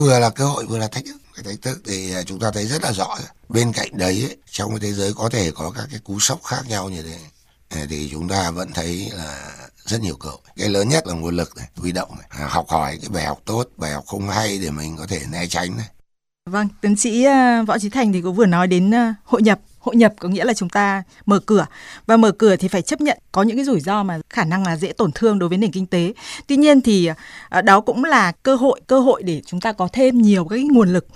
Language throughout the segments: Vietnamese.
Vừa là cơ hội vừa là thách thức. Cái thách thức thì chúng ta thấy rất là rõ. Bên cạnh đấy ấy, trong cái thế giới có thể có các cái cú sốc khác nhau như thế, thì chúng ta vẫn thấy là rất nhiều cơ hội. Cái lớn nhất là nguồn lực này, huy động này, học hỏi cái bài học tốt, bài học không hay để mình có thể né tránh này. Vâng, tiến sĩ Võ Chí Thành thì cũng vừa nói đến hội nhập. Hội nhập có nghĩa là chúng ta mở cửa, và mở cửa thì phải chấp nhận có những cái rủi ro mà khả năng là dễ tổn thương đối với nền kinh tế. Tuy nhiên thì đó cũng là cơ hội để chúng ta có thêm nhiều cái nguồn lực,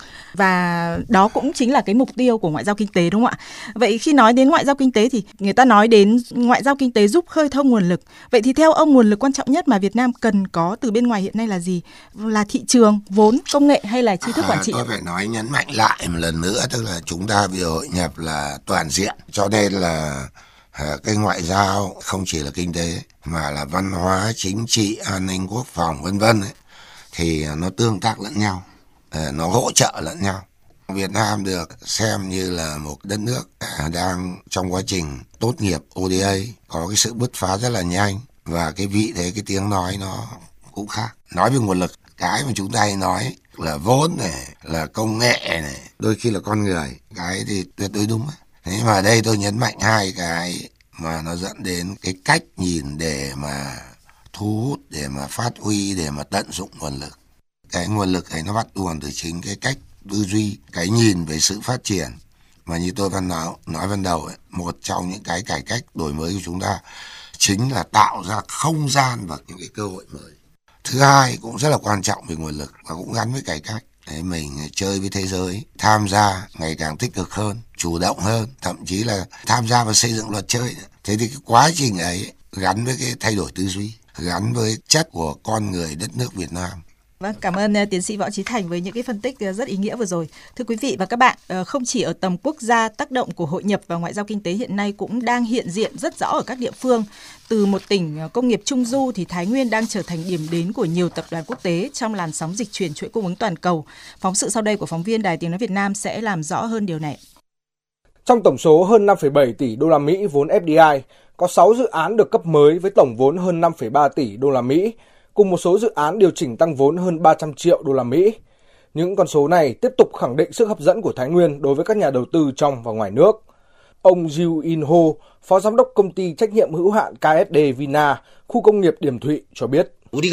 và đó cũng chính là cái mục tiêu của ngoại giao kinh tế, đúng không ạ? Vậy khi nói đến ngoại giao kinh tế thì người ta nói đến ngoại giao kinh tế giúp khơi thông nguồn lực. Vậy thì theo ông, nguồn lực quan trọng nhất mà Việt Nam cần có từ bên ngoài hiện nay là gì? Là thị trường, vốn, công nghệ hay là tri thức quản trị? Tôi phải nói nhấn mạnh lại một lần nữa, tức là chúng ta vừa hội nhập là toàn diện, cho nên là cái ngoại giao không chỉ là kinh tế mà là văn hóa, chính trị, an ninh, quốc phòng vân vân ấy, thì nó tương tác lẫn nhau, nó hỗ trợ lẫn nhau. Việt Nam được xem như là một đất nước đang trong quá trình tốt nghiệp ODA, có cái sự bứt phá rất là nhanh, và cái vị thế, cái tiếng nói nó cũng khác. Nói về nguồn lực, cái mà chúng ta hay nói là vốn này, là công nghệ này, đôi khi là con người, cái thì tuyệt đối đúng ấy. Thế mà ở đây tôi nhấn mạnh hai cái mà nó dẫn đến cái cách nhìn để mà thu hút, để mà phát huy, để mà tận dụng nguồn lực. Cái nguồn lực ấy nó bắt nguồn từ chính cái cách tư duy, cái nhìn về sự phát triển. Mà như tôi nói ban đầu ấy, một trong những cái cải cách đổi mới của chúng ta chính là tạo ra không gian và những cái cơ hội mới. Thứ hai cũng rất là quan trọng về nguồn lực và cũng gắn với cải cách. Đấy, mình chơi với thế giới, tham gia ngày càng tích cực hơn, chủ động hơn, thậm chí là tham gia vào xây dựng luật chơi. Thế thì cái quá trình ấy gắn với cái thay đổi tư duy, gắn với chất của con người đất nước Việt Nam. Vâng, cảm ơn tiến sĩ Võ Chí Thành với những cái phân tích rất ý nghĩa vừa rồi. Thưa quý vị và các bạn, không chỉ ở tầm quốc gia, tác động của hội nhập và ngoại giao kinh tế hiện nay cũng đang hiện diện rất rõ ở các địa phương. Từ một tỉnh công nghiệp trung du thì Thái Nguyên đang trở thành điểm đến của nhiều tập đoàn quốc tế trong làn sóng dịch chuyển chuỗi cung ứng toàn cầu. Phóng sự sau đây của phóng viên Đài Tiếng nói Việt Nam sẽ làm rõ hơn điều này. Trong tổng số hơn 5,7 tỷ đô la Mỹ vốn FDI, có 6 dự án được cấp mới với tổng vốn hơn 5,3 tỷ đô la Mỹ, cùng một số dự án điều chỉnh tăng vốn hơn 300 triệu đô la Mỹ. Những con số này tiếp tục khẳng định sức hấp dẫn của Thái Nguyên đối với các nhà đầu tư trong và ngoài nước. Ông Jiu In Ho, Phó Giám đốc Công ty Trách nhiệm hữu hạn KSD Vina, khu công nghiệp Điểm Thụy cho biết.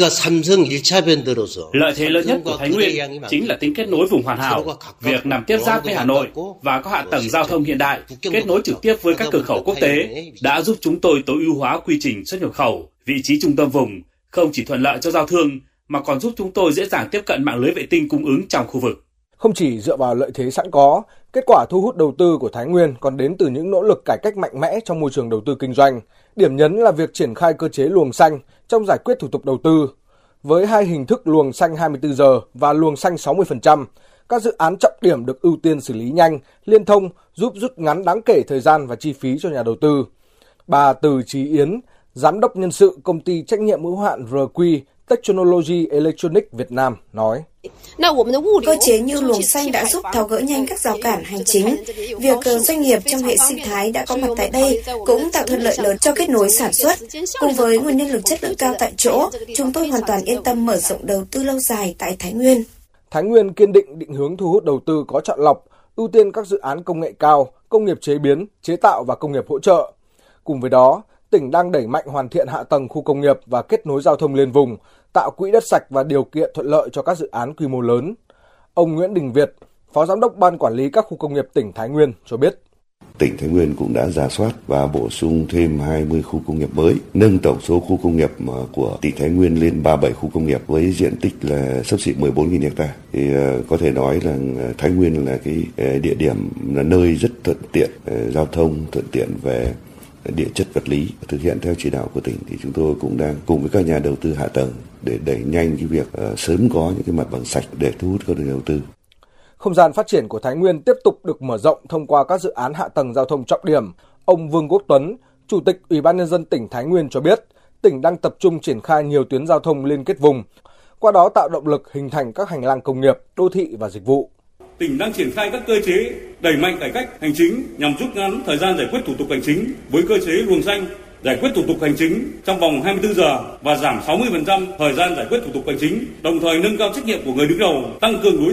Lợi thế lớn nhất của Thái Nguyên chính là tính kết nối vùng hoàn hảo, việc nằm tiếp giáp với Hà Nội và có hạ tầng giao thông hiện đại, kết nối trực tiếp với các cửa khẩu quốc tế đã giúp chúng tôi tối ưu hóa quy trình xuất nhập khẩu, vị trí trung tâm vùng, không chỉ thuận lợi cho giao thương mà còn giúp chúng tôi dễ dàng tiếp cận mạng lưới vệ tinh cung ứng trong khu vực. Không chỉ dựa vào lợi thế sẵn có, kết quả thu hút đầu tư của Thái Nguyên còn đến từ những nỗ lực cải cách mạnh mẽ trong môi trường đầu tư kinh doanh. Điểm nhấn là việc triển khai cơ chế luồng xanh trong giải quyết thủ tục đầu tư. Với hai hình thức luồng xanh 24 giờ và luồng xanh 60%, các dự án trọng điểm được ưu tiên xử lý nhanh, liên thông, giúp rút ngắn đáng kể thời gian và chi phí cho nhà đầu tư. Bà Từ Trí Yến, Giám đốc nhân sự Công ty Trách nhiệm hữu hạn RQ Technology Electronic Việt Nam nói. Cơ chế như luồng xanh đã giúp tháo gỡ nhanh các rào cản hành chính. Việc doanh nghiệp trong hệ sinh thái đã có mặt tại đây cũng tạo thuận lợi lớn cho kết nối sản xuất. Cùng với nguồn nhân lực chất lượng cao tại chỗ, chúng tôi hoàn toàn yên tâm mở rộng đầu tư lâu dài tại Thái Nguyên. Thái Nguyên kiên định hướng thu hút đầu tư có chọn lọc, ưu tiên các dự án công nghệ cao, công nghiệp chế biến, chế tạo và công nghiệp hỗ trợ. Cùng với đó, tỉnh đang đẩy mạnh hoàn thiện hạ tầng khu công nghiệp và kết nối giao thông liên vùng, tạo quỹ đất sạch và điều kiện thuận lợi cho các dự án quy mô lớn. Ông Nguyễn Đình Việt, Phó Giám đốc Ban Quản lý các khu công nghiệp tỉnh Thái Nguyên cho biết. Tỉnh Thái Nguyên cũng đã rà soát và bổ sung thêm 20 khu công nghiệp mới, nâng tổng số khu công nghiệp của tỉnh Thái Nguyên lên 37 khu công nghiệp với diện tích là xấp xỉ 14.000 ha. Thì có thể nói là Thái Nguyên là cái địa điểm, là nơi rất thuận tiện giao thông, thuận tiện về địa chất vật lý. Thực hiện theo chỉ đạo của tỉnh thì chúng tôi cũng đang cùng với các nhà đầu tư hạ tầng để đẩy nhanh cái việc sớm có những cái mặt bằng sạch để thu hút các nhà đầu tư. Không gian phát triển của Thái Nguyên tiếp tục được mở rộng thông qua các dự án hạ tầng giao thông trọng điểm. Ông Vương Quốc Tuấn, Chủ tịch Ủy ban Nhân dân tỉnh Thái Nguyên cho biết, tỉnh đang tập trung triển khai nhiều tuyến giao thông liên kết vùng, qua đó tạo động lực hình thành các hành lang công nghiệp, đô thị và dịch vụ. Tỉnh đang triển khai các cơ chế đẩy mạnh cải cách hành chính nhằm rút ngắn thời gian giải quyết thủ tục hành chính với cơ chế luồng xanh giải quyết thủ tục hành chính trong vòng 24 giờ và giảm 60% thời gian giải quyết thủ tục hành chính, đồng thời nâng cao trách nhiệm của người đứng đầu, tăng cường đối